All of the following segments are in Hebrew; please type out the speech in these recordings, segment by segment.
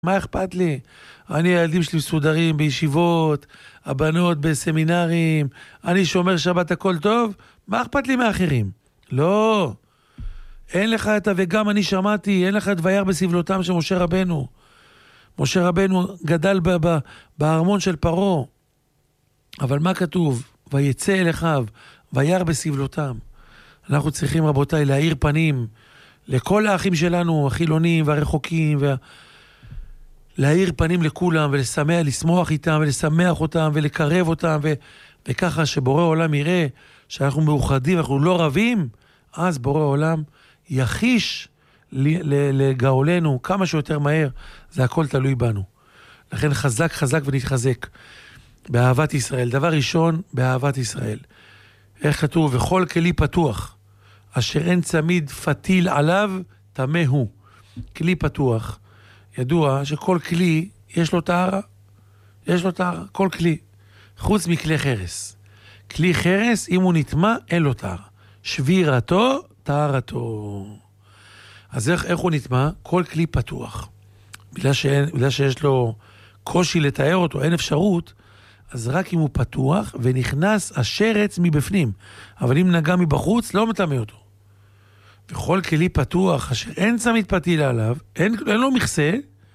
מה אכפת לי? הילדים שלי מסודרים בישיבות, הבנות בסמינרים, אני שומר שבת הכל טוב, מה אכפת לי מאחרים? לא, אין לך את וגם אני שמעתי, אין לך את וירא בסבלותם של משה רבנו. משה רבנו גדל בארמון של פרעה, אבל מה כתוב? ויצא אל אחיו, וירא בסבלותם. אנחנו צריכים, רבותיי, להאיר פנים לכל האחים שלנו, החילונים והרחוקים, להאיר פנים לכולם ולשמח, לשמוח איתם ולשמח אותם ולקרב אותם, וככה שבורא עולם יראה שאנחנו מאוחדים, אנחנו לא רבים, אז בורא עולם יחיש לגאולנו כמה שיותר מהר. זה הכל תלוי בנו. לכן חזק חזק ונתחזק באהבת ישראל. דבר ראשון, באהבת ישראל. איך כתוב? וכל כלי פתוח אשר אין צמיד פתיל עליו טמא הוא. כלי פתוח, ידוע שכל כלי יש לו טהרה. יש לו טהרה, כל כלי. חוץ מכלי חרס. כלי חרס, אם הוא נטמא, אין לו טהרה. שבירתו, טהרתו. אז איך הוא נטמא? כל כלי פתוח. בגלל שיש לו קושי לתאר אותו, אין אפשרות, אז רק אם הוא פתוח ונכנס השרץ מבפנים. אבל אם נגע מבחוץ, לא מטמא אותו. וכל כלי פתוח, אשר אין צמיד פתיל עליו, אין לו מכסה,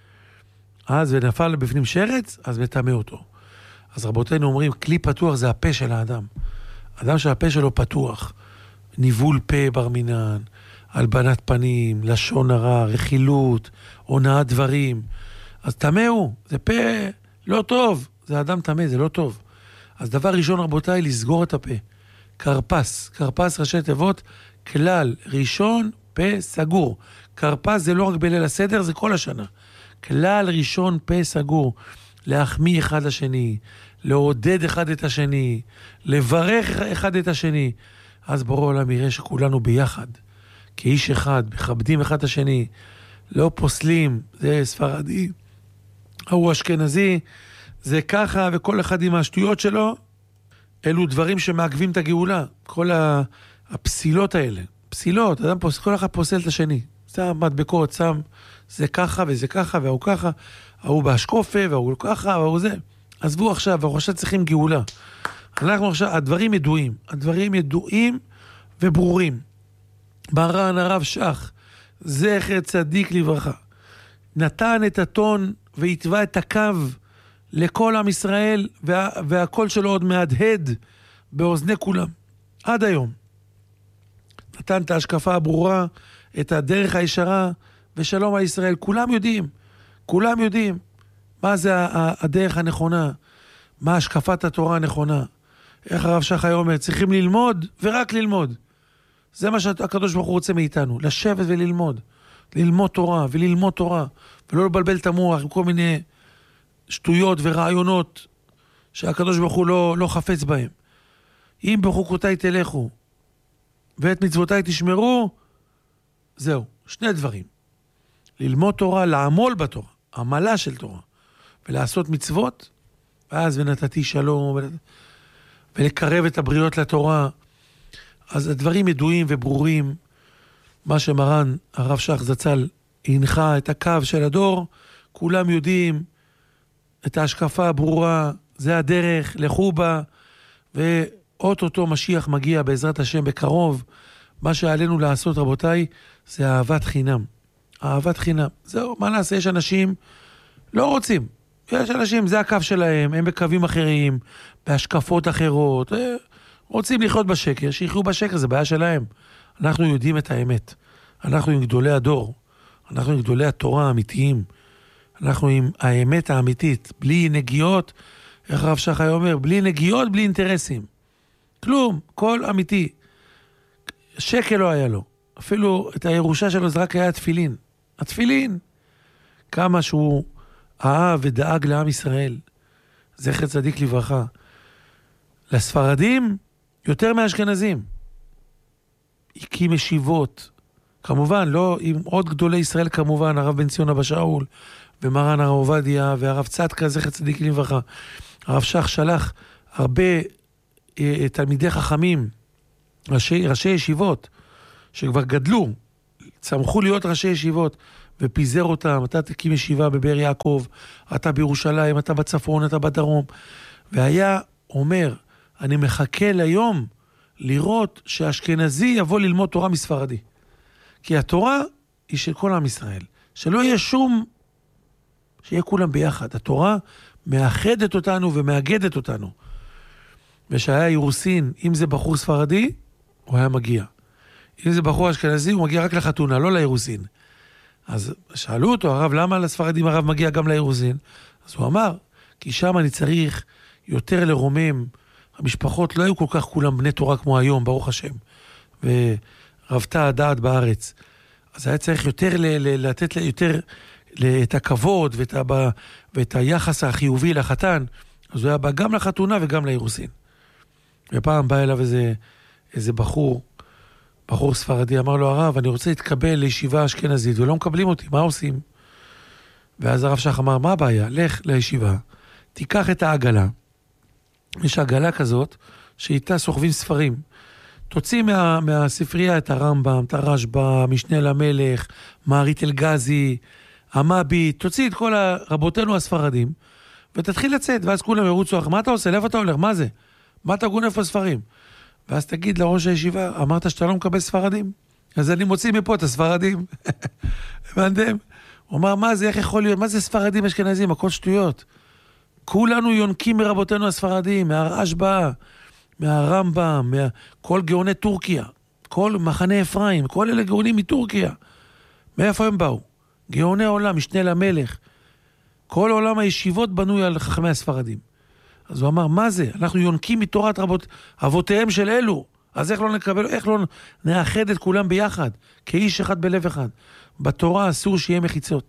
אז ונפל בפנים שרץ, אז מטמא אותו. אז רבותינו אומרים, כלי פתוח זה הפה של האדם. אדם שהפה שלו פתוח, ניבול פה בר מינן, הלבנת פנים, לשון הרע, רכילות, הונאת דברים. אז טמא הוא, זה פה לא טוב, זה אדם טמא, זה לא טוב. אז דבר ראשון רבותיי, לסגור את הפה. קרפס, קרפס ראשי תיבות, כלל ראשון, פה סגור. קרפס זה לא רק בליל הסדר, זה כל השנה. כלל ראשון, פה סגור. להחמיא אחד לשני, לעודד אחד את השני, לברך אחד את השני. אז בורא עולם יראה שכולנו ביחד, כאיש אחד, מכבדים אחד את השני, לא פוסלים, זה ספרדי, הוא אשכנזי, זה ככה, וכל אחד עם השטויות שלו, אלו דברים שמעכבים את הגאולה. כל הפסילות האלה, פסילות, אדם פוסל, כל אחד פוסל את השני, שם מדבקות, שם זה ככה וזה ככה והוא ככה, ההוא באשקופה והוא ככה והוא זה. עזבו עכשיו, אנחנו עכשיו צריכים גאולה. אנחנו עכשיו, הדברים ידועים וברורים. מרן הרב שך, זכר צדיק לברכה, נתן את הטון והתווה את הקו לכל עם ישראל, והקול שלו עוד מהדהד באוזני כולם, עד היום. נתן את ההשקפה הברורה, את הדרך הישרה, ושלום על ישראל. כולם יודעים מה זה הדרך הנכונה, מה השקפת התורה הנכונה. איך הרב שך היום אומר, צריכים ללמוד ורק ללמוד. זה מה שהקדוש ברוך הוא רוצה מאיתנו, לשבת וללמוד. ללמוד תורה וללמוד תורה, ולא לבלבל את המוח עם כל מיני שטויות ורעיונות שהקדוש ברוך הוא לא חפץ בהם. אם בחוקותיי תלכו ואת מצוותיי תשמרו, זהו, שני דברים. ללמוד תורה, לעמול בתורה, עמלה של תורה, ולעשות מצוות, ואז ונתתי שלום, ולקרב את הבריות לתורה. אז הדברים ידועים וברורים, מה שמרן הרב שך זצ"ל הנחה את הקו של הדור, כולם יודעים את ההשקפה הברורה, זה הדרך, לכו בה, ואוטוטו משיח מגיע בעזרת השם בקרוב. מה שעלינו לעשות רבותיי, זה אהבת חינם. אהבת חינם. זהו, מה נעשה? יש אנשים לא רוצים. יש אנשים, זה הקו שלהם, הם בקווים אחרים, בהשקפות אחרות, רוצים לחיות בשקר, שיחיו בשקר, זה בעיה שלהם. אנחנו יודעים את האמת. אנחנו עם גדולי הדור. אנחנו עם גדולי התורה האמיתיים. אנחנו עם האמת האמיתית. בלי נגיעות, איך הרב שך היה אומר, בלי נגיעות, בלי אינטרסים. כלום, כל אמיתי. שקל לא היה לו. אפילו את הירושה שלו זה רק היה התפילין. התפילין. כמה שהוא אהב ודאג לעם ישראל. זכר צדיק לברכה. לספרדים, יותר מהאשכנזים. הקים ישיבות. כמובן, לא עם עוד גדולי ישראל כמובן, הרב בן ציון אבא שאול, ומרן הרב עובדיה, והרב צדקה, זכר צדיק לברכה. הרב שך שלח הרבה תלמידי חכמים, ראשי ישיבות, שכבר גדלו, צמחו להיות ראשי ישיבות, ופיזר אותם, אתה תקים ישיבה בבאר יעקב, אתה בירושלים, אתה בצפון, אתה בדרום, והיה אומר, אני מחכה ליום לראות שהאשכנזי יבוא ללמוד תורה מספרדי. כי התורה היא של כל עם ישראל. שלא יהיה שיהיה כולם ביחד. התורה מאחדת אותנו ומאגדת אותנו. ושהיה אירוסין, אם זה בחור ספרדי, הוא היה מגיע. אם זה בחור אשכנזי, הוא מגיע רק לחתונה, לא לאירוסין. אז שאלו אותו, הרב, למה לספרדים הרב מגיע גם לאירוסין? אז הוא אמר, כי שם אני צריך יותר לרומם. המשפחות לא היו כל כך כולם בני תורה כמו היום, ברוך השם. ורבתה הדעת בארץ. אז היה צריך יותר לתת יותר את הכבוד ואת היחס החיובי לחתן. אז הוא היה בא גם לחתונה וגם לאירוסין. ופעם בא אליו איזה בחור ספרדי, אמר לו, הרב, אני רוצה להתקבל לישיבה אשכנזית, ולא מקבלים אותי, מה עושים? ואז הרב שך אמר, מה הבעיה? לך לישיבה, תיקח את העגלה, יש עגלה כזאת, שאיתה סוחבים ספרים, תוציא מהספרייה את הרמב"ם, את הרשב"א, משנה למלך, מערית אלגזי, המביט, תוציא את כל רבותינו הספרדים, ותתחיל לצאת, ואז כולם ירוצו, מה אתה עושה? לאיפה אתה הולך? מה זה? מה אתה גונף הספרים? ואז תגיד לראש הישיבה, אמרת שאתה לא מקבל ספרדים? אז אני מוציא מפה את הספרדים. הבנתם? הוא אמר, מה זה, איך יכול להיות? מה זה ספרדים אשכנזים? הכל שטויות. כולנו יונקים מרבותינו הספרדים, מהרשב"א, מהרמב"ם, כל גאוני טורקיה, כל מחנה אפרים, כל אלה גאונים מטורקיה. מאיפה הם באו? גאוני עולם, משנה למלך. כל עולם הישיבות בנוי על חכמי הספרדים. אז הוא אמר, מה זה? אנחנו יונקים מתורת אבותיהם של אלו. אז איך לא נקבל, איך לא נאחד את כולם ביחד, כאיש אחד בלב אחד. בתורה אסור שיהיה מחיצות.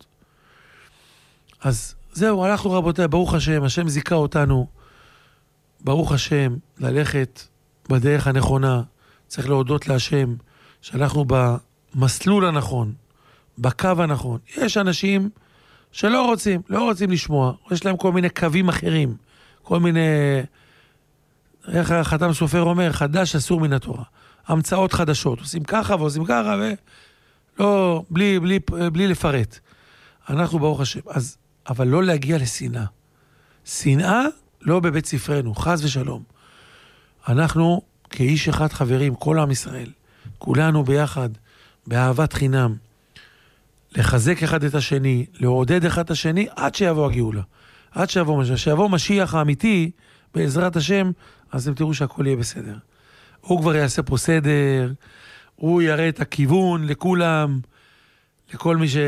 אז זהו, הלכנו רבותיי, ברוך השם, השם זיכה אותנו, ברוך השם, ללכת בדרך הנכונה. צריך להודות להשם, שאנחנו במסלול הנכון, בקו הנכון. יש אנשים שלא רוצים, לא רוצים לשמוע, יש להם כל מיני קווים אחרים, כל מיני, איך החתם סופר אומר, חדש אסור מן התורה. המצאות חדשות, עושים ככה ועושים ככה, ולא, בלי לפרט. אנחנו ברוך השם, אז, אבל לא להגיע לשנאה. שנאה לא בבית ספרנו, חס ושלום. אנחנו כאיש אחד חברים, כל עם ישראל, כולנו ביחד, באהבת חינם, לחזק אחד את השני, לעודד אחד את השני, עד שיבוא הגאולה. עד שיבוא משיח האמיתי, בעזרת השם, אז אתם תראו שהכל יהיה בסדר. הוא כבר יעשה פה סדר, הוא יראה את הכיוון לכולם, לכל מי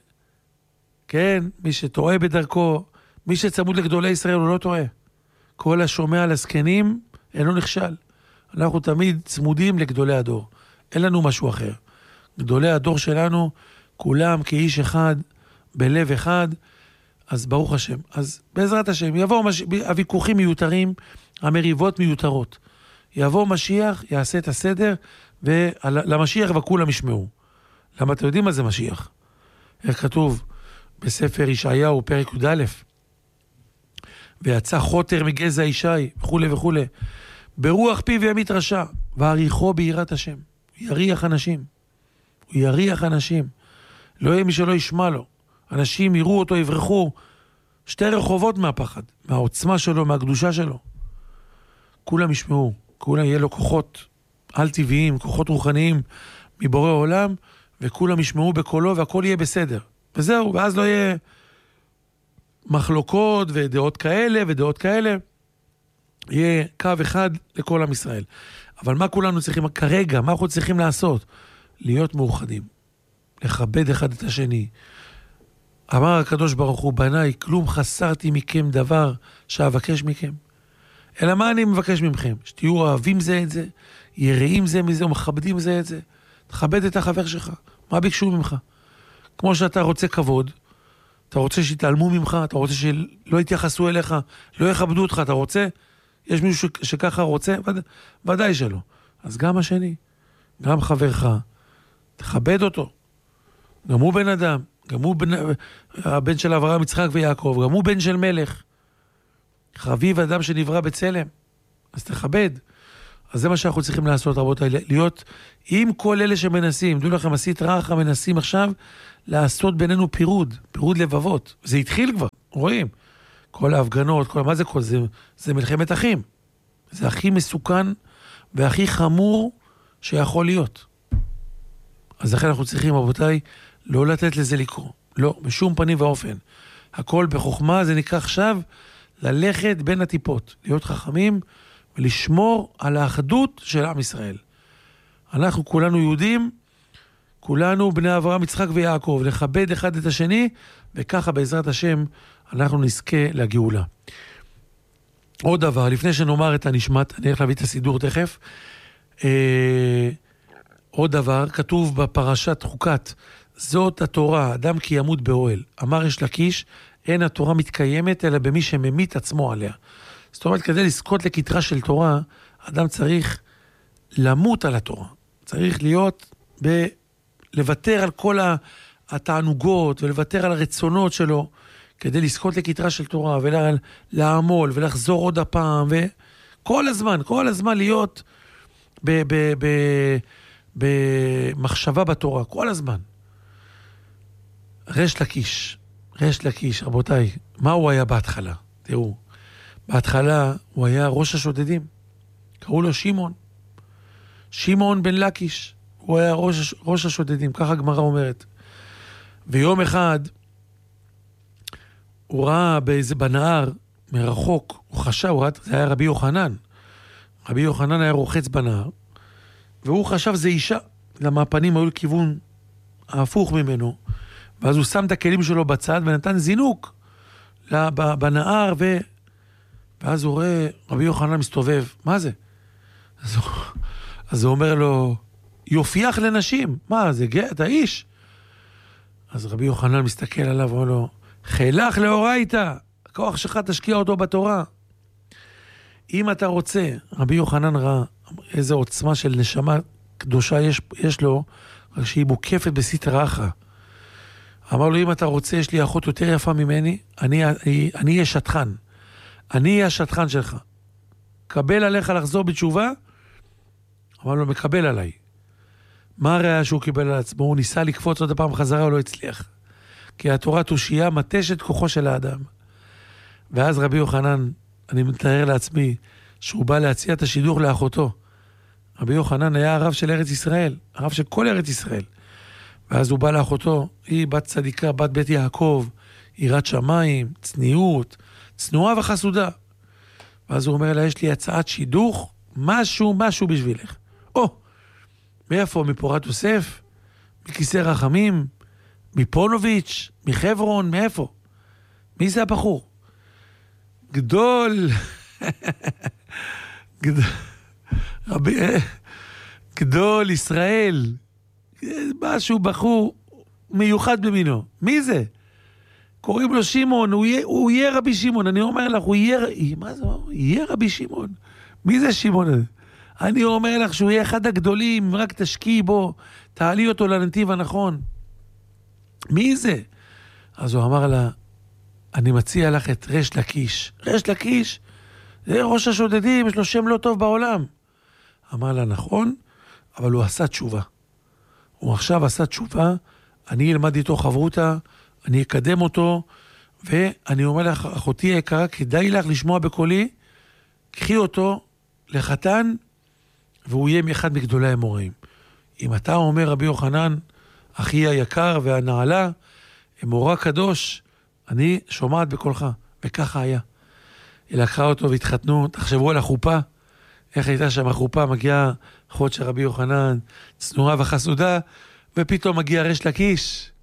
כן, מי שטועה בדרכו, מי שצמוד לגדולי ישראל הוא לא טועה. כל השומע לזקנים אינו נכשל. אנחנו תמיד צמודים לגדולי הדור. אין לנו משהו אחר. גדולי הדור שלנו, כולם כאיש אחד, בלב אחד, אז ברוך השם. אז בעזרת השם, יבואו הוויכוחים מיותרים, המריבות מיותרות. יבוא משיח, יעשה את הסדר, ולמשיח וכולם ישמעו. למה אתם יודעים מה זה משיח? איך כתוב בספר ישעיהו, פרק י"א, ויצא חוטר מגזע ישי, וכו' וכו'. ברוח פיו ימית רשע, ועריכו ביראת השם. הוא יריח אנשים. הוא יריח אנשים. לא יהיה מי שלא ישמע לו. אנשים יראו אותו, יברחו 2 רחובות מהפחד, מהעוצמה שלו, מהקדושה שלו. כולם ישמעו, כולם יהיה לו כוחות על טבעיים, כוחות רוחניים מבורא עולם, וכולם ישמעו בקולו והכל יהיה בסדר. וזהו, ואז לא יהיה מחלוקות ודעות כאלה ודעות כאלה. יהיה קו אחד לכל עם ישראל. אבל מה כולנו צריכים כרגע, מה אנחנו צריכים לעשות? להיות מאוחדים. לכבד אחד את השני. אמר הקדוש ברוך הוא, בניי, כלום חסרתי מכם דבר שאבקש מכם. אלא מה אני מבקש מכם? שתהיו אוהבים זה את זה, יראים זה מזה ומכבדים זה את זה. תכבד את החבר שלך. מה ביקשו ממך? כמו שאתה רוצה כבוד, אתה רוצה שיתעלמו ממך, אתה רוצה שלא יתייחסו אליך, לא יכבדו אותך, אתה רוצה? יש מישהו שככה רוצה? ודאי שלא. אז גם השני, גם חברך, תכבד אותו. גם הוא בן אדם, גם הוא הבן של אברהם, יצחק ויעקב, גם הוא בן של מלך. חביב אדם שנברא בצלם, אז תכבד. אז זה מה שאנחנו צריכים לעשות, רבותיי, להיות עם כל אלה שמנסים. דעו לכם, עשית רחה, מנסים עכשיו לעשות בינינו פירוד לבבות. זה התחיל כבר, רואים. כל ההפגנות, מה זה כל זה? זה מלחמת אחים. זה הכי מסוכן והכי חמור שיכול להיות. אז לכן אנחנו צריכים, רבותיי, לא לתת לזה לקרוא. לא, בשום פנים ואופן. הכל בחוכמה, זה נקרא עכשיו ללכת בין הטיפות, להיות חכמים ולשמור על האחדות של עם ישראל. אנחנו כולנו יהודים, כולנו בני אברהם, יצחק ויעקב, לכבד אחד את השני, וככה בעזרת השם אנחנו נזכה לגאולה. עוד דבר, לפני שנאמר את הנשמת, אני הולך להביא את הסידור תכף. עוד דבר, כתוב בפרשת חוקת, זאת התורה, אדם כי ימות באוהל. אמר יש לקיש, אין התורה מתקיימת, אלא במי שממית עצמו עליה. זאת אומרת, כדי לזכות לכתרה של תורה, אדם צריך למות על התורה. צריך להיות, לוותר על כל התענוגות, ולוותר על הרצונות שלו, כדי לזכות לכתרה של תורה, ולעמול, ולחזור עוד הפעם, וכל הזמן להיות במחשבה בתורה, כל הזמן. ריש לקיש, רבותיי, מה הוא היה בהתחלה? תראו, בהתחלה הוא היה ראש השודדים, קראו לו שמעון בן לקיש, הוא היה ראש השודדים, ככה הגמרא אומרת. ויום אחד, הוא ראה בנהר, מרחוק, הוא חשב, זה היה רבי יוחנן. רבי יוחנן היה רוחץ בנהר, והוא חשב זה אישה, למה הפנים היו לכיוון ההפוך ממנו, ואז הוא שם את הכלים שלו בצד ונתן זינוק בנהר, ואז הוא רואה רבי יוחנן מסתובב, מה זה? אז הוא אומר לו, יופייך לנשים, מה זה, אתה איש? אז רבי יוחנן מסתכל עליו ואומר לו, חילך לאורייתא, הכוח שלך תשקיע אותו בתורה. אם אתה רוצה, רבי יוחנן ראה איזו עוצמה של נשמה קדושה יש לו, רק שהיא מוקפת בסטרא אחרא. אמר לו, אם אתה רוצה, יש לי אחות יותר יפה ממני, אני אהיה שטחן. אני אהיה השטחן שלך. קבל עליך לחזור בתשובה? אמר לו, מקבל עליי. מה הראיה שהוא קיבל על עצמו? הוא ניסה לקפוץ עוד הפעם חזרה, הוא לא הצליח. כי התורה תושייה מתשת כוחו של האדם. ואז רבי יוחנן, אני מתאר לעצמי, שהוא בא להציע את השידוך לאחותו. רבי יוחנן היה הרב של ארץ ישראל, הרב של כל ארץ ישראל. ואז הוא בא לאחותו, היא בת צדיקה, בת בית יעקב, יראת שמיים, צניעות, צנועה וחסודה. ואז הוא אומר לה, יש לי הצעת שידוך, משהו בשבילך. מאיפה? מפורת יוסף? מכיסא רחמים? מפונוביץ'? מחברון? מאיפה? מי זה הבחור? גדול גדול ישראל, משהו בחור מיוחד במינו. מי זה? קוראים לו שמעון, הוא יהיה רבי שמעון. אני אומר לך, הוא יהיה רבי שמעון. מי זה שמעון? אני אומר לך שהוא יהיה אחד הגדולים, רק תשקיעי בו, תעלי אותו לנתיב הנכון. מי זה? אז הוא אמר לה, אני מציע לך את ריש לקיש. ריש לקיש, זה ראש השודדים, יש לו שם לא טוב בעולם. אמר לה, נכון, אבל הוא עשה תשובה. הוא עכשיו עשה תשובה, אני אלמד איתו חברותה, אני אקדם אותו, ואני אומר לך, אחותי היקרה, כדאי לך לשמוע בקולי, קחי אותו לחתן, והוא יהיה מאחד מגדולי האמוראים. אם אתה אומר, רבי יוחנן, אחי היקר והנעלה, אמורא קדוש, אני שומעת בקולך, וככה היה. היא לקחה אותו והתחתנו, תחשבו על החופה, איך הייתה שם החופה, מגיעה אחות של רבי יוחנן, צנועה וחסודה, ופתאום מגיע ריש לקיש,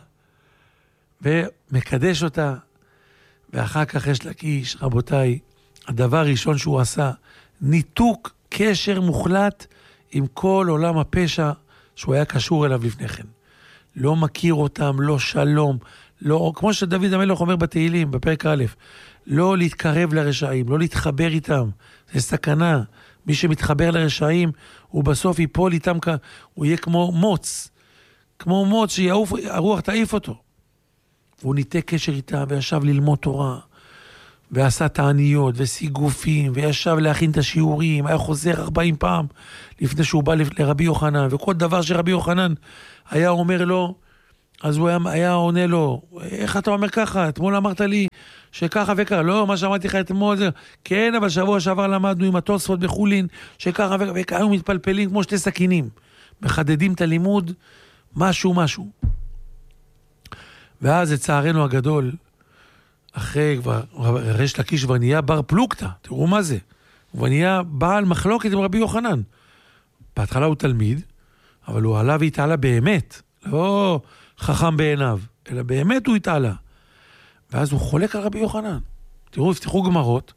ומקדש אותה, ואחר כך ריש לקיש, רבותיי, הדבר הראשון שהוא עשה, ניתוק קשר מוחלט עם כל עולם הפשע שהוא היה קשור אליו לפני כן. לא מכיר אותם, לא שלום, לא, כמו שדוד המלך אומר בתהילים, בפרק א', לא להתקרב לרשעים, לא להתחבר איתם, זה סכנה. מי שמתחבר לרשעים, הוא בסוף ייפול איתם, הוא יהיה כמו מוץ שהרוח תעיף אותו. והוא ניתק קשר איתם וישב ללמוד תורה, ועשה תעניות וסיגופים, וישב להכין את השיעורים, היה חוזר 40 פעם לפני שהוא בא לרבי יוחנן, וכל דבר שרבי יוחנן היה אומר לו, אז הוא היה עונה לו, איך אתה אומר ככה? אתמול אמרת לי שככה וככה, לא, מה שאמרתי לך אתמול זה, כן, אבל שבוע שעבר למדנו עם התוספות בחולין, שככה וככה, היו מתפלפלים כמו שתי סכינים, מחדדים את הלימוד, משהו. ואז לצערנו הגדול, אחרי כבר, ריש לקיש כבר נהיה בר פלוגתא, תראו מה זה, הוא נהיה בעל מחלוקת עם רבי יוחנן. בהתחלה הוא תלמיד, אבל הוא עלה והתעלה באמת, לא חכם בעיניו, אלא באמת הוא התעלה. ואז הוא חולק על רבי יוחנן. תראו, הפתחו גמרות,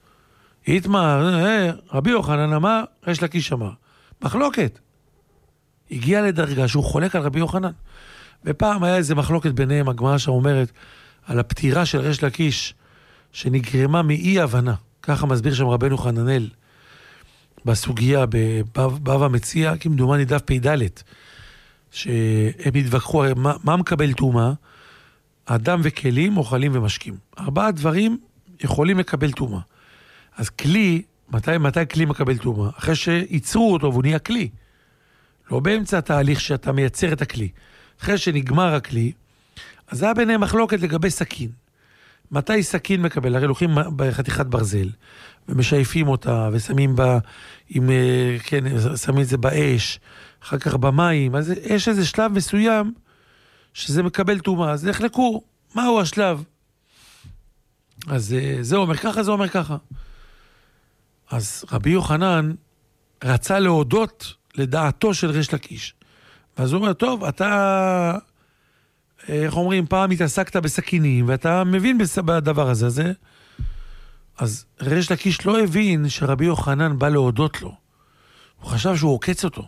רבי יוחנן אמר, ריש לקיש אמר. מחלוקת. הגיע לדרגה שהוא חולק על רבי יוחנן. ופעם היה איזה מחלוקת ביניהם, הגמרא שאומרת, על הפטירה של ריש לקיש, שנגרמה מאי הבנה. ככה מסביר שם רבנו חננאל, בסוגיה, בבא מציע, כמדומני דף פ"ד, שהם התווכחו, מה מקבל טומאה? אדם וכלים, אוכלים ומשקים. 4 דברים יכולים לקבל טומאה. אז כלי, מתי כלי מקבל טומאה? אחרי שייצרו אותו והוא נהיה כלי. לא באמצע התהליך שאתה מייצר את הכלי. אחרי שנגמר הכלי, אז היה ביניהם מחלוקת לגבי סכין. מתי סכין מקבל? הרי לוקחים בחתיכת ברזל, ומשייפים אותה, ושמים בה, שמים את זה באש, אחר כך במים, אז יש איזה שלב מסוים, שזה מקבל טומאה, אז נחלקו, מהו השלב? אז זה אומר ככה, זה אומר ככה. אז רבי יוחנן רצה להודות לדעתו של ריש לקיש. ואז הוא אומר, טוב, אתה, איך אומרים, פעם התעסקת בסכינים, ואתה מבין בדבר הזה, אז ריש לקיש לא הבין שרבי יוחנן בא להודות לו. הוא חשב שהוא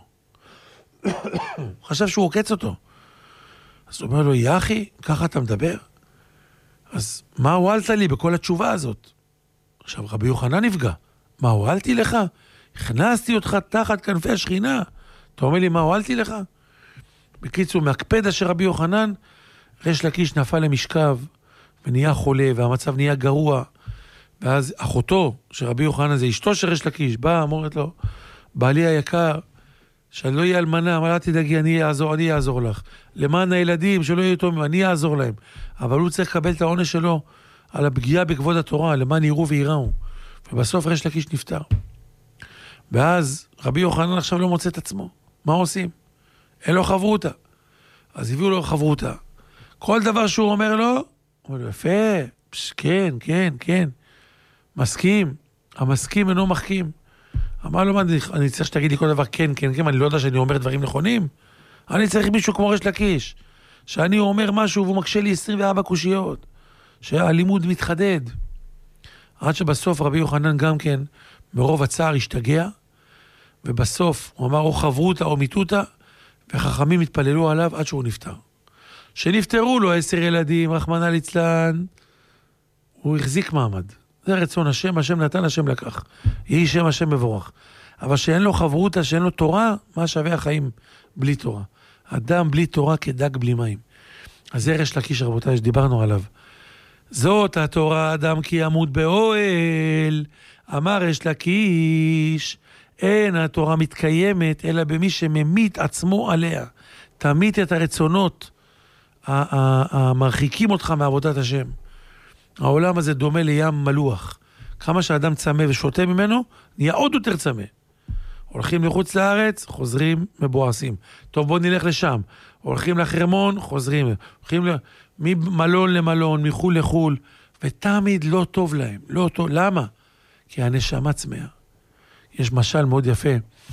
עוקץ אותו. אז הוא אומר לו, יחי, ככה אתה מדבר? אז מה הועלת לי בכל התשובה הזאת? עכשיו רבי יוחנן נפגע. מה הועלתי לך? הכנסתי אותך תחת כנפי השכינה. אתה אומר לי, מה הועלתי לך? בקיצור, מהקפדה של רבי יוחנן, ריש לקיש נפל למשכב, ונהיה חולה, והמצב נהיה גרוע. ואז אחותו של רבי יוחנן, זה אשתו של ריש לקיש, באה, אמרת לו, בעלי היקר, שאני לא אהיה אלמנה, אבל אל תדאגי, אני אעזור לך. למען הילדים, שלא יהיו יתומים, אני אעזור להם. אבל הוא צריך לקבל את העונש שלו על הפגיעה בכבוד התורה, למען יראו ויראו. ובסוף ריש לקיש נפטר. ואז רבי יוחנן עכשיו לא מוצא את עצמו. מה עושים? אין לו חברותה. אז הביאו לו חברותה. כל דבר שהוא אומר לו, הוא אומר לו, יפה, כן. מסכים. המסכים אינו מחכים. אמר לו, אני צריך שתגיד לי כל דבר כן, אני לא יודע שאני אומר דברים נכונים. אני צריך מישהו כמו ריש לקיש, שאני אומר משהו והוא מקשה לי 24 קושיות, שהלימוד מתחדד. עד שבסוף רבי יוחנן גם כן, מרוב הצער השתגע, ובסוף הוא אמר, או חברותה או מיתותה, וחכמים התפללו עליו עד שהוא נפטר. שנפטרו לו 10 ילדים, רחמנא ליצלן, הוא החזיק מעמד. זה רצון השם, השם נתן, השם לקח. יהי שם השם מבורך. אבל שאין לו חברותה, שאין לו תורה, מה שווה החיים בלי תורה? אדם בלי תורה כדג בלי מים. אז זה ריש לקיש, רבותיי, שדיברנו עליו. זאת התורה, אדם כי ימות באוהל, אמר ריש לקיש, אין התורה מתקיימת, אלא במי שממית עצמו עליה. תמית את הרצונות המרחיקים אותך מעבודת השם. העולם הזה דומה לים מלוח. כמה שאדם צמא ושותה ממנו, נהיה עוד יותר צמא. הולכים לחוץ לארץ, חוזרים מבואסים. טוב, בוא נלך לשם. הולכים לחרמון, חוזרים. הולכים ממלון למלון, מחול לחול, ותמיד לא טוב להם. לא טוב. למה? כי הנשמה צמאה. יש משל מאוד יפה.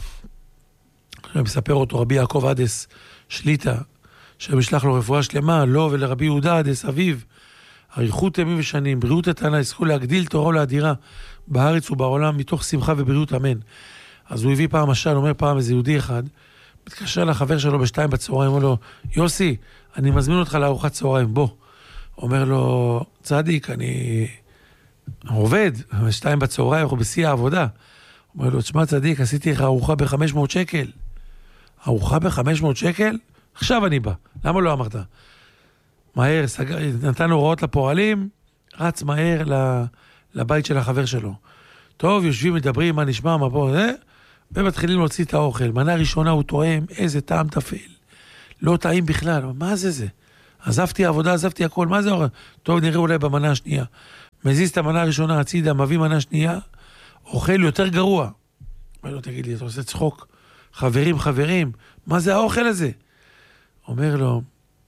אני מספר אותו רבי יעקב עדס שליטה, שמשלח לו רפואה שלמה, לו ולרבי יהודה עדס אביו, אריכות ימים ושנים, בריאות איתנה, יזכו להגדיל תורה ולאדירה בארץ ובעולם מתוך שמחה ובריאות אמן. אז הוא הביא פעם משל, אומר פעם איזה יהודי אחד, מתקשר לחבר שלו ב2 בצהריים, אומר לו, יוסי, אני מזמין אותך לארוחת צהריים, בוא. אומר לו, צדיק, אני עובד, ב2 בצהריים, אנחנו בשיא העבודה. אומר לו, תשמע צדיק, עשיתי לך ארוחה ב500 שקל. ארוחה ב500 שקל? עכשיו אני בא. למה לא אמרת? מהר, נתן הוראות לפועלים, רץ מהר לבית של החבר שלו. טוב, יושבים, מדברים, מה נשמע, מה פה, ומתחילים להוציא את האוכל. מנה ראשונה הוא טועם, איזה טעם תפל. לא טעים בכלל, מה זה זה? עזבתי עבודה, עזבתי הכל, מה זה אוכל? טוב, נראה אולי במנה השנייה. מזיז את המנה הראשונה הצידה, מביא מנה שנייה, אוכל יותר גרוע. מה לא תגיד לי, אתה עושה צחוק? חברים, מה זה האוכל הזה? אומר לו,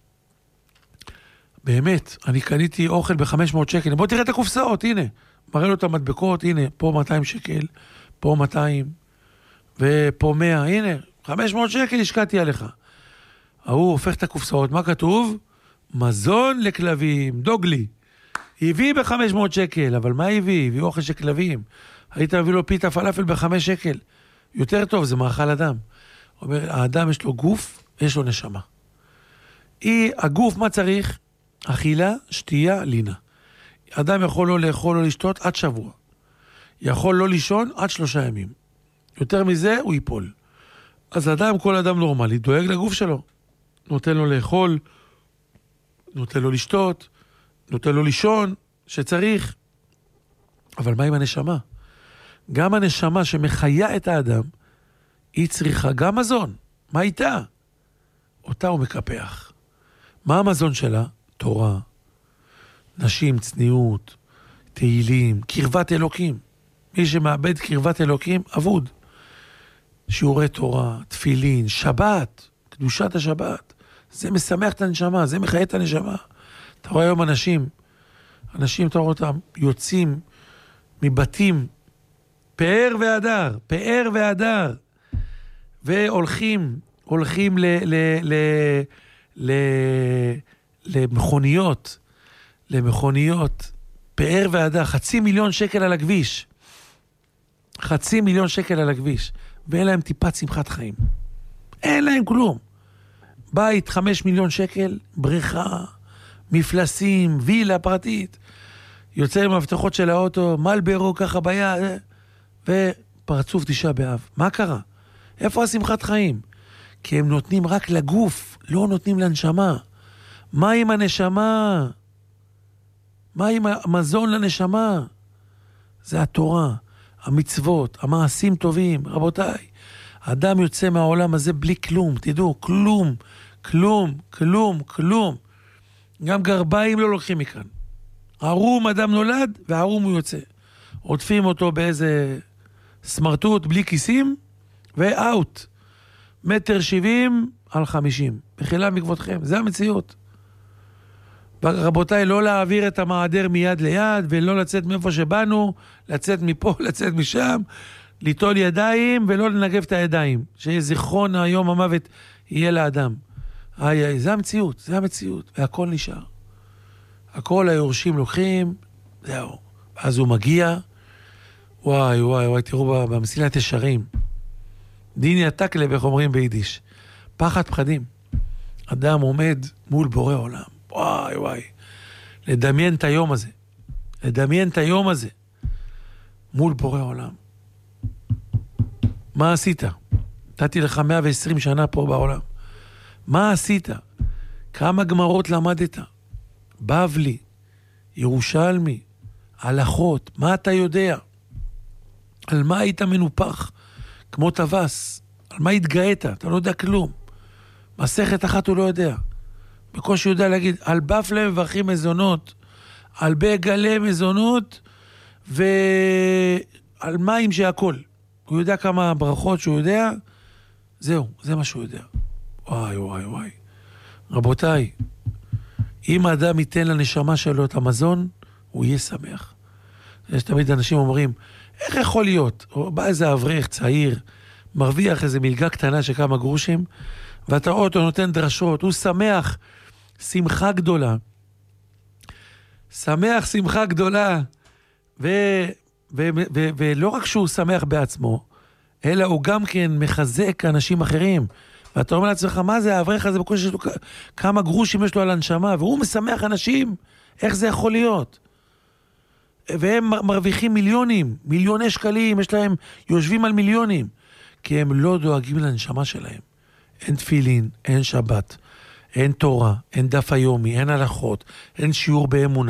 באמת, אני קניתי אוכל ב-500 שקל, בוא תראה את הקופסאות, הנה. מראה לו את המדבקות, הנה, פה 200 שקל, פה 200, ופה 100, הנה, 500 שקל השקעתי עליך. הוא הופך את הקופסאות, מה כתוב? מזון לכלבים, דוגלי. הביא ב-500 שקל, אבל מה הביא? הביא אוכל של כלבים. היית מביא לו פיתה פלאפל ב5 שקל. יותר טוב, זה מאכל אדם. אומר, האדם יש לו גוף, יש לו נשמה. הגוף, מה צריך? אכילה, שתייה, לינה. אדם יכול לא לאכול או לשתות עד שבוע. יכול לא לישון עד 3 ימים. יותר מזה, הוא ייפול. אז כל אדם נורמלי, דואג לגוף שלו. נותן לו לאכול, נותן לו לשתות, נותן לו לישון, שצריך. אבל מה עם הנשמה? גם הנשמה שמחיה את האדם, היא צריכה גם מזון. מה איתה? אותה הוא מקפח. מה המזון שלה? תורה, נשים, צניעות, תהילים, קרבת אלוקים. מי שמאבד קרבת אלוקים, אבוד. שיעורי תורה, תפילין, שבת, קדושת השבת. זה משמח את הנשמה, זה מחיה את הנשמה. אתה רואה היום אנשים, אתה רואה אותם, יוצאים מבתים, פאר והדר, והולכים למכוניות, פאר והדר, 500,000 שקל על הכביש. 500,000 שקל על הכביש. ואין להם טיפת שמחת חיים. אין להם כלום. בית 5 מיליון שקל, בריכה, מפלסים, וילה פרטית. יוצא עם המפתחות של האוטו, מלברו ככה ביד, ופרצוף 9 באב. מה קרה? איפה השמחת חיים? כי הם נותנים רק לגוף, לא נותנים לנשמה. מה עם הנשמה? מה עם המזון לנשמה? זה התורה, המצוות, המעשים טובים. רבותיי, האדם יוצא מהעולם הזה בלי כלום, תדעו, כלום. גם גרביים לא לוקחים מכאן. ערום אדם נולד, וערום הוא יוצא. עוטפים אותו באיזה סמרטוט בלי כיסים, ואוט. 1.70 על 50. בחילה מכבודכם, זה המציאות. רבותיי, לא להעביר את המעדר מיד ליד, ולא לצאת מאיפה שבאנו, לצאת מפה, לצאת משם, ליטול ידיים, ולא לנגב את הידיים. שיהיה זיכרון היום המוות יהיה לאדם. זה המציאות, והכל נשאר. הכל היורשים לוקחים, זהו. אז הוא מגיע, וואי, תראו במסילת ישרים. דיני התקלב, איך אומרים ביידיש. פחד פחדים. אדם עומד מול בורא עולם. וואי. לדמיין את היום הזה. מול בורא עולם. מה עשית? נתתי לך 120 שנה פה בעולם. מה עשית? כמה גמרות למדת? בבלי, ירושלמי, הלכות, מה אתה יודע? על מה היית מנופח? כמו טווס, על מה התגאית? אתה לא יודע כלום. מסכת אחת הוא לא יודע. בקושי יודע להגיד, על בפלה מברכים מזונות, על בגלה מזונות, ועל מים שהכל. הוא יודע כמה ברכות שהוא יודע, זהו, זה מה שהוא יודע. וואי. רבותיי, אם האדם ייתן לנשמה שלו את המזון, הוא יהיה שמח. יש תמיד אנשים אומרים, איך יכול להיות? בא איזה אברך צעיר, מרוויח איזה מלגה קטנה של כמה גרושים, ואתה רואה אותו נותן דרשות, הוא שמח, שמחה גדולה. שמחה גדולה, ולא רק שהוא שמח בעצמו, אלא הוא גם כן מחזק אנשים אחרים. ואתה אומר לעצמך, מה זה האברך הזה בקושי יש לו כמה גרושים יש לו על הנשמה, והוא משמח אנשים, איך זה יכול להיות? והם מרוויחים מיליוני שקלים, יש להם, יושבים על מיליונים, כי הם לא דואגים לנשמה שלהם. אין תפילין, אין שבת, אין תורה, אין דף היומי, אין הלכות, אין שיעור באמונה,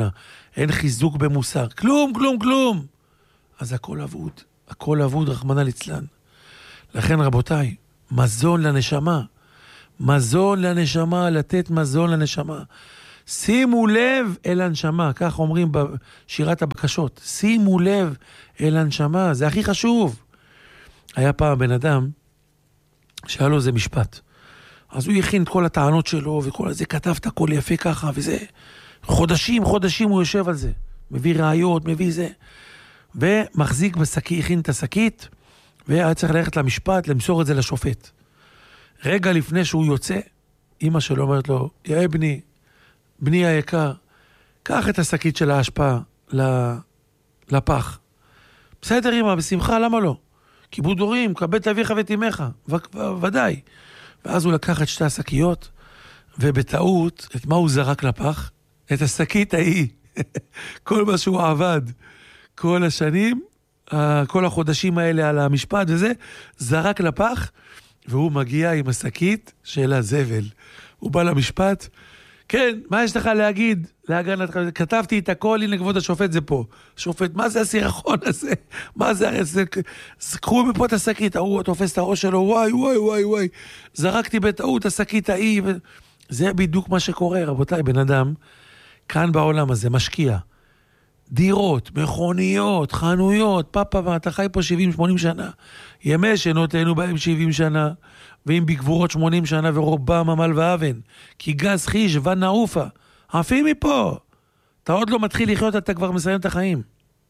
אין חיזוק במוסר, כלום, כלום, כלום. אז הכל אבוד, רחמנא ליצלן. לכן רבותיי, מזון לנשמה, מזון לנשמה, לתת מזון לנשמה. שימו לב אל הנשמה, כך אומרים בשירת הבקשות, שימו לב אל הנשמה, זה הכי חשוב. היה פעם בן אדם, שהיה לו איזה משפט, אז הוא הכין את כל הטענות שלו, וכל זה, כתב את הכל יפה ככה, וזה, חודשים הוא יושב על זה, מביא ראיות, מביא זה, ומחזיק בשקית, הכין את השקית, והיה צריך ללכת למשפט, למסור את זה לשופט. רגע לפני שהוא יוצא, אמא שלו אומרת לו, יא בני היקר, קח את השקית של ההשפעה לפח. בסדר אמא, בשמחה, למה לא? כיבוד הורים, כבד אביך ואת אמך, ודאי. ואז הוא לקח את שתי השקיות, ובטעות, את מה הוא זרק לפח? את השקית ההיא. כל מה שהוא עבד, כל השנים, כל החודשים האלה על המשפט וזה, זרק לפח, והוא מגיע עם השקית של הזבל. הוא בא למשפט, כן, מה יש לך להגיד? להגנת, כתבתי את הכל, הנה כבוד השופט זה פה. שופט, מה זה הסירחון הזה? מה זה? קחו מפה את השקית, הוא תופס את הראש שלו, וואי. זרקתי בטעות השקית ההיא. זה בדיוק מה שקורה, רבותיי, בן אדם, כאן בעולם הזה, משקיע. דירות, מכוניות, חנויות, פאפה, אתה חי פה 70-80 שנה. ימי שנותינו בהם 70 שנה, ואם בגבורות 80 שנה ורובם עמל ואבן, כי גז חיש ונעופה, עפים מפה. אתה עוד לא מתחיל לחיות, אתה כבר מסיים את החיים.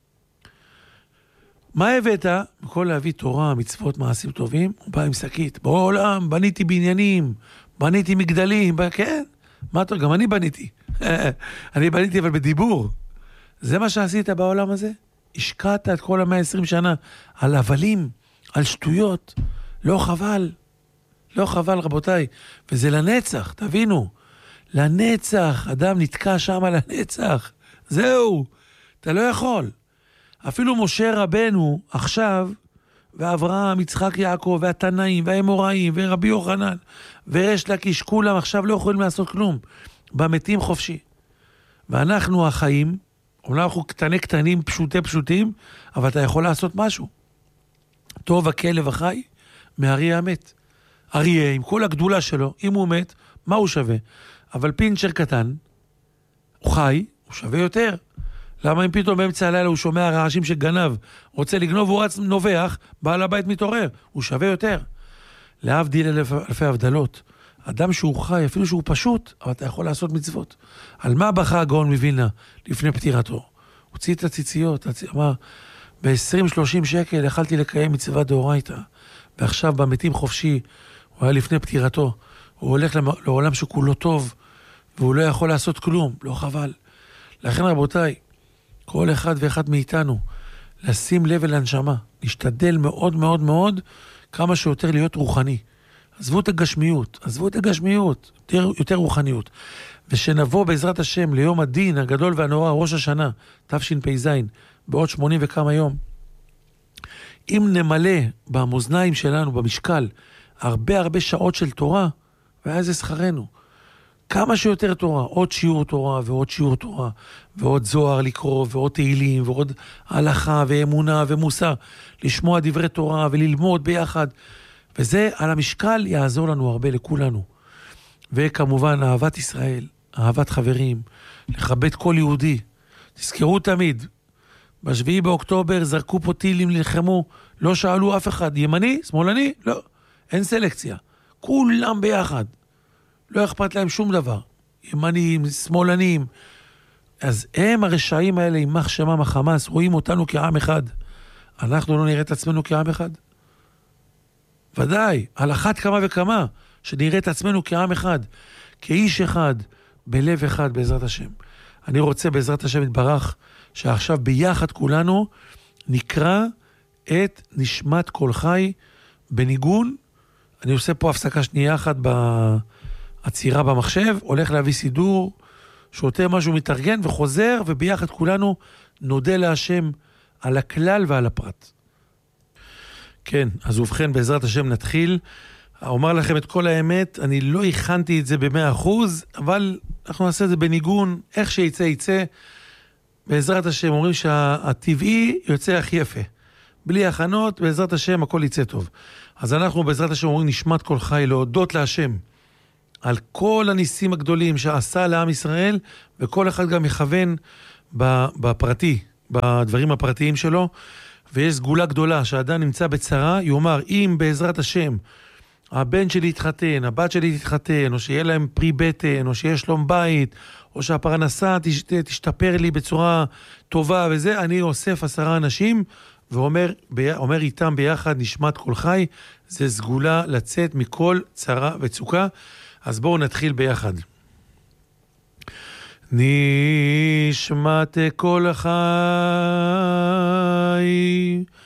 מה הבאת? בכל להביא תורה, מצוות, מעשים טובים, הוא בא עם שקית. בעולם בניתי בניינים, בניתי מגדלים, כן? מה אתה? גם אני בניתי. אני בניתי אבל בדיבור. זה מה שעשית בעולם הזה? השקעת את כל 120 שנה על הבלים, על שטויות. לא חבל. לא חבל, רבותיי. וזה לנצח, תבינו. לנצח. אדם נתקע שם על הנצח. זהו. אתה לא יכול. אפילו משה רבנו עכשיו, ואברהם, יצחק, יעקב, והתנאים, והאמוראים, ורבי יוחנן, וריש לקיש, כולם עכשיו לא יכולים לעשות כלום. במתים חופשי. ואנחנו החיים, אומנם אנחנו קטנים, פשוטים, אבל אתה יכול לעשות משהו. טוב הכלב החי, מאריה המת. אריה, עם כל הגדולה שלו, אם הוא מת, מה הוא שווה? אבל פינצ'ר קטן, הוא חי, הוא שווה יותר. למה אם פתאום באמצע הלילה הוא שומע רעשים של גנב, רוצה לגנוב, הוא רץ נובח, בעל הבית מתעורר, הוא שווה יותר. להבדיל אלפי הבדלות. אדם שהוא חי, אפילו שהוא פשוט, אבל אתה יכול לעשות מצוות. על מה בכה הגאון מווילנה לפני פטירתו? הוציא את הציציות, אמר, ב-20-30 שקל יכלתי לקיים מצווה דאורייתא, ועכשיו במתים חופשי, הוא היה לפני פטירתו, הוא הולך לעולם שכולו טוב, והוא לא יכול לעשות כלום, לא חבל. לכן רבותיי, כל אחד ואחד מאיתנו, לשים לב אל הנשמה, להשתדל מאוד מאוד מאוד, כמה שיותר להיות רוחני. עזבו את הגשמיות, יותר רוחניות. ושנבוא בעזרת השם ליום הדין הגדול והנורא, ראש השנה, תשפ"ז, בעוד 80 וכמה יום. אם נמלא במאזניים שלנו, במשקל, הרבה שעות של תורה, ואז זה שכרנו. כמה שיותר תורה, עוד שיעור תורה ועוד שיעור תורה, ועוד זוהר לקרוא, ועוד תהילים, ועוד הלכה ואמונה ומוסר, לשמוע דברי תורה וללמוד ביחד, וזה על המשקל יעזור לנו הרבה לכולנו. וכמובן אהבת ישראל, אהבת חברים, לכבד כל יהודי. תזכרו תמיד, ב7 באוקטובר זרקו פה טילים, נלחמו, לא שאלו אף אחד, ימני, שמאלני, לא, אין סלקציה. כולם ביחד. לא אכפת להם שום דבר. ימנים, שמאלנים. אז הם הרשעים האלה, יימח שמם החמאס, רואים אותנו כעם אחד. אנחנו לא נראה את עצמנו כעם אחד? ודאי, על אחת כמה וכמה, שנראה את עצמנו כעם אחד, כאיש אחד, בלב אחד בעזרת השם. אני רוצה בעזרת השם יתברך, שעכשיו ביחד כולנו נקרא את נשמת כל חי בניגון. אני עושה פה הפסקה שנייה אחת בעצירה במחשב, הולך להביא סידור, שותה משהו מתארגן וחוזר, וביחד כולנו נודה להשם על הכלל ועל הפרט. כן, אז ובכן בעזרת השם נתחיל. אומר לכם את כל האמת, אני לא הכנתי את זה ב100%, אבל אנחנו נעשה את זה בניגון, איך שיצא יצא. בעזרת השם, אומרים שהטבעי יוצא הכי יפה. בלי הכנות, בעזרת השם, הכל יצא טוב. אז אנחנו בעזרת השם אומרים נשמת כל חי, להודות להשם על כל הניסים הגדולים שעשה לעם ישראל, וכל אחד גם יכוון בפרטי, בדברים הפרטיים שלו, ויש סגולה גדולה, שהאדם נמצא בצרה, יאמר, אם בעזרת השם, הבן שלי יתחתן, הבת שלי תתחתן, או שיהיה להם פרי בטן, או שיהיה שלום בית, או שהפרנסה תשתפר לי בצורה טובה, וזה, אני אוסף 10 אנשים, ואומר איתם ביחד, נשמת כל חי, זה סגולה לצאת מכל צרה וצוקה. אז בואו נתחיל ביחד. נשמת כל חי,